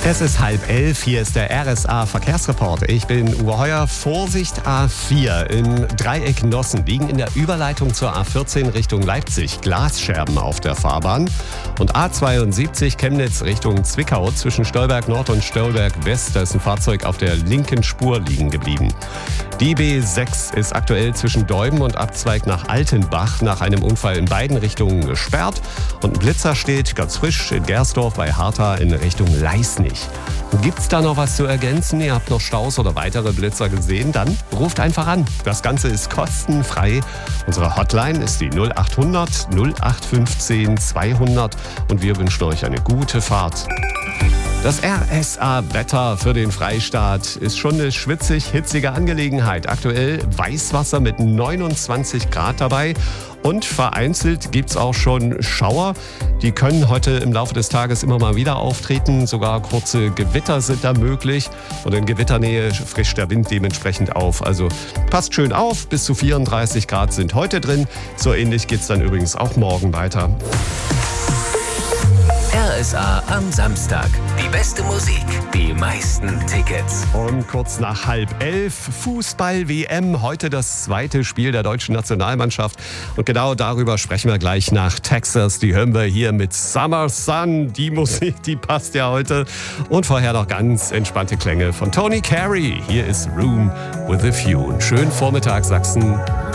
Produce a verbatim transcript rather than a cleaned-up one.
Es ist halb elf, hier ist der R S A Verkehrsreport. Ich bin Uwe Heuer. Vorsicht A vier. Im Dreieck Nossen liegen in der Überleitung zur A vierzehn Richtung Leipzig Glasscherben auf der Fahrbahn. Und A zweiundsiebzig Chemnitz Richtung Zwickau zwischen Stolberg Nord und Stolberg West. Da ist ein Fahrzeug auf der linken Spur liegen geblieben. Die B sechs ist aktuell zwischen Deuben und Abzweig nach Altenbach nach einem Unfall in beiden Richtungen gesperrt. Und ein Blitzer steht ganz frisch in Gersdorf bei Hartha in Richtung Leisnig. Gibt's da noch was zu ergänzen? Ihr habt noch Staus oder weitere Blitzer gesehen? Dann ruft einfach an. Das Ganze ist kostenfrei. Unsere Hotline ist die null acht hundert null acht fünfzehn zweihundert und wir wünschen euch eine gute Fahrt. Das R S A-Wetter für den Freistaat ist schon eine schwitzig hitzige Angelegenheit. Aktuell Weißwasser mit neunundzwanzig Grad dabei und vereinzelt gibt es auch schon Schauer. Die können heute im Laufe des Tages immer mal wieder auftreten. Sogar kurze Gewitter sind da möglich und in Gewitternähe frischt der Wind dementsprechend auf. Also passt schön auf, bis zu vierunddreißig Grad sind heute drin. So ähnlich geht es dann übrigens auch morgen weiter. R S A am Samstag. Die beste Musik, die meisten Tickets. Und kurz nach halb elf Fußball-W M. Heute das zweite Spiel der deutschen Nationalmannschaft. Und genau darüber sprechen wir gleich nach Texas. Die hören wir hier mit Summer Sun. Die Musik, die passt ja heute. Und vorher noch ganz entspannte Klänge von Tony Carey. Hier ist Room with a View. Schönen Vormittag, Sachsen.